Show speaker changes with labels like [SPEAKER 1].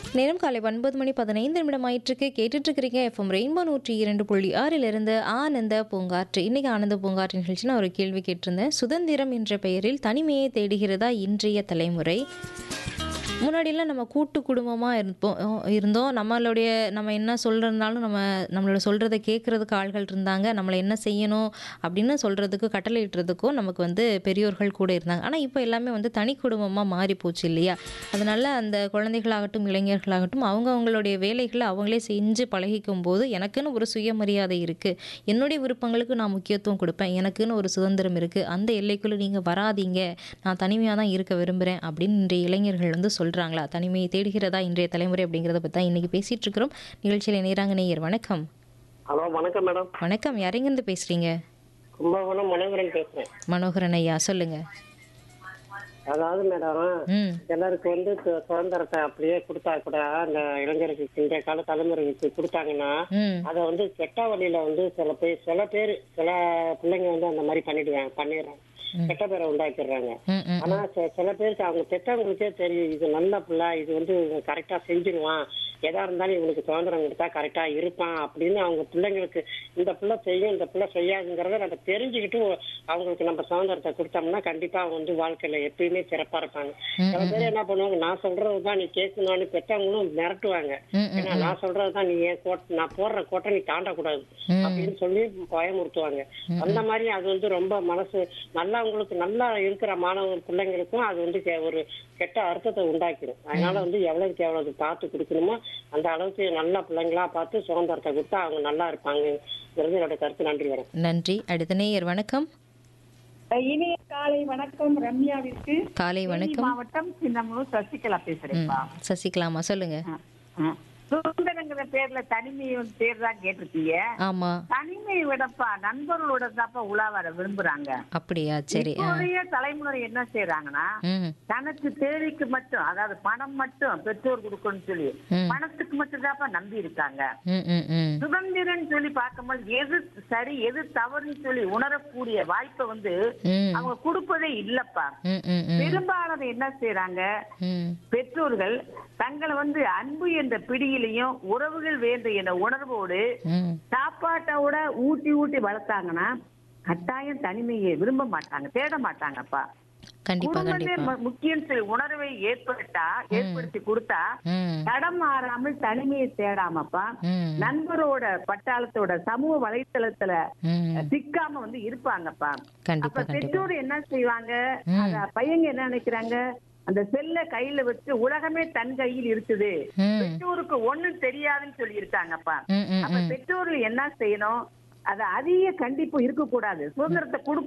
[SPEAKER 1] நேரம் காலை 9:15 ஆயிட்டிருக்கு. கேட்டுட்டு இருக்கிறீங்க எஃப்எம் ரெயின்போ 102.6 ஆனந்த பூங்காற்று. இன்னைக்கு ஆனந்த பூங்காற்று நிகழ்ச்சி நான் ஒரு கேள்வி கேட்டிருந்தேன். சுதந்திரம் என்ற பெயரில் தனிமையை தேடுகிறதா இன்றைய தலைமுறை? முன்னாடிலாம் நம்ம கூட்டு குடும்பமாக இருந்தோம். நம்ம என்ன சொல்கிறதுனாலும் நம்மளோட சொல்கிறத கேட்குறதுக்கு ஆள்கள் இருந்தாங்க. நம்மளை என்ன செய்யணும் அப்படின்னு சொல்கிறதுக்கு கட்டளையிடுறதுக்கும் நமக்கு பெரியோர்கள் கூட இருந்தாங்க. ஆனால் இப்போ எல்லாமே தனி குடும்பமாக மாறி போச்சு இல்லையா? அதனால அந்த குழந்தைகளாகட்டும் இளைஞர்களாகட்டும் அவங்களுடைய வேலைகளை அவங்களே செஞ்சு பழகிக்கும் போது எனக்குன்னு ஒரு சுயமரியாதை இருக்குது, என்னுடைய விருப்பங்களுக்கு நான் முக்கியத்துவம் கொடுப்பேன், எனக்குன்னு ஒரு சுதந்திரம் இருக்குது, அந்த எல்லைக்குள்ளே நீங்கள் வராதீங்க, நான் தனிமையாக தான் இருக்க விரும்புகிறேன் அப்படின்னு இன்றைய இளைஞர்கள் சொல்கிறாங்களா? தனிமையை தேடுகிறதா இன்றைய தலைமுறை அப்படிங்கிறத பற்றி தான் இன்றைக்கி பேசிகிட்டு இருக்கிறோம். நிகழ்ச்சியில் நேராங்க நேயர் வணக்கம்.
[SPEAKER 2] ஹலோ வணக்கம் மேடம்.
[SPEAKER 1] வணக்கம், யாரெங்கிருந்து பேசுகிறீங்க?
[SPEAKER 2] கும்பகோணம் மனோகரன் பேசுறேன்.
[SPEAKER 1] மனோகரன் ஐயா சொல்லுங்க.
[SPEAKER 2] அதாவது மேடம், எல்லாருக்கு சுதந்திரத்தை அப்படியே கொடுத்தா கூட அந்த இளைஞருக்கு இன்றைய கால தலைமுறைக்கு கொடுத்தாங்கன்னா அதை கெட்ட வழியில சில பிள்ளைங்க அந்த மாதிரி பண்ணிடுறாங்க, கெட்ட பேரை உண்டாக்கிடுறாங்க. ஆனா சில பேருக்கு அவங்க பெற்றவங்களுக்கே தெரியும் இது நல்ல பிள்ளை, இது கரெக்டா செஞ்சிருவான், எதா இருந்தாலும் இவனுக்கு சுதந்திரம் கொடுத்தா கரெக்டா இருப்பான் அப்படின்னு அவங்க பிள்ளைங்களுக்கு இந்த பிள்ளை செய்யும் இந்த பிள்ளை செய்யாதுங்கிறத நம்ம தெரிஞ்சுக்கிட்டு அவங்களுக்கு நம்ம சுதந்திரத்தை கொடுத்தோம்னா கண்டிப்பா அவங்க வாழ்க்கையில எப்பயுமே சிறப்பா இருப்பாங்க. சில பேர் என்ன பண்ணுவாங்க, நான் சொல்றதுதான் நீ கேட்கணும்னு பெற்றவங்களும் மிரட்டுவாங்க. ஏன்னா நான் சொல்றதுதான் நீ நான் போடுற கோட்டை நீ தாண்டக்கூடாது அப்படின்னு சொல்லி பயமுறுத்துவாங்க. அந்த மாதிரி அது ரொம்ப மனசு நல்லவங்களுக்கு நல்லா இருக்கிற மாணவ பிள்ளைங்களுக்கும் அது ஒரு கெட்ட அர்த்தத்தை உண்டாக்கிடும். அதனால எவ்வளவுக்கு எவ்வளவு பார்த்து கொடுக்கணுமோ அந்த அளவுக்கு நல்ல பிள்ளைங்களா பார்த்து சுதந்திரத்தை கொடுத்தா அவங்க நல்லா இருப்பாங்க. என்னோட கருத்து. நன்றி வரும்.
[SPEAKER 1] நன்றி. அடுத்த நேயர் வணக்கம்.
[SPEAKER 3] இனிய காலை வணக்கம் ரம்யாவிற்கு.
[SPEAKER 1] காலை வணக்கம்.
[SPEAKER 3] மாவட்டம் சின்னமனூர் சசிகலா பேசுறேன்ப்பா.
[SPEAKER 1] சசிகலாமா சொல்லுங்க.
[SPEAKER 3] சுதந்திரங்கிற பேர்ல தனிமையை பேர் தான் கேட்டிருக்கீங்க.
[SPEAKER 1] ஆமா,
[SPEAKER 3] தனிமையை விடப்பா நண்பர்களோட தாப்பா உலா வர விரும்புறாங்க.
[SPEAKER 1] அப்படியா? சரி.
[SPEAKER 3] தலைமுறை என்ன செய்யறாங்கன்னா தனக்கு தேவைக்கு மட்டும், அதாவது பணம் மட்டும் பெற்றோர் கொடுக்கணும்னு சொல்லி பணத்துக்கு மட்டும் தாப்பா நம்பி இருக்காங்க. சுதந்திரம் சொல்லி பார்க்கும்போது எது சரி எது தவறுன்னு சொல்லி உணரக்கூடிய வாய்ப்பை அவங்க கொடுப்பதே இல்லப்பா. பெரும்பாலான என்ன செய்யறாங்க, பெற்றோர்கள் தங்களை அன்பு என்ற பிடியிலையும் உறவுகள் வேண்டும் என்ற உணர்வோடு சாப்பாட்டோட ஊட்டி ஊட்டி வளர்த்தாங்கன்னா கட்டாயம் தனிமையை விரும்ப மாட்டாங்க, தேட மாட்டாங்கப்பா. முக்கியம் சொல்லி உணர்வை ஏற்படுத்தி கொடுத்தா தடம் மாறாமல் தனிமையை தேடாமப்பா நண்பரோட பட்டாளத்தோட சமூக வலைத்தளத்துல சிக்காம இருப்பாங்கப்பா. அப்ப பெற்றோர் என்ன செய்வாங்க, பையங்க என்ன நினைக்கிறாங்க, அந்த செல்ல கையில வச்சு உலகமே தன் கையில் இருக்குது, பெற்றோருக்கு ஒண்ணும் தெரியாதுன்னு சொல்லி இருக்காங்கப்பா. அப்ப பெற்றோர்கள் என்ன செய்யணும், அது அதிக கண்டிப்பு இருக்க கூடாது. சுதந்திரத்தை கொடுக்க